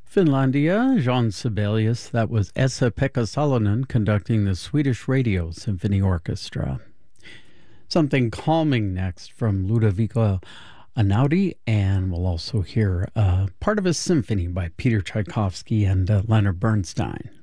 Finlandia, Jean Sibelius. That was Esa-Pekka Salonen conducting the Swedish Radio Symphony Orchestra. Something calming next from Ludovico Einaudi, and we'll also hear part of a symphony by Peter Tchaikovsky and Leonard Bernstein.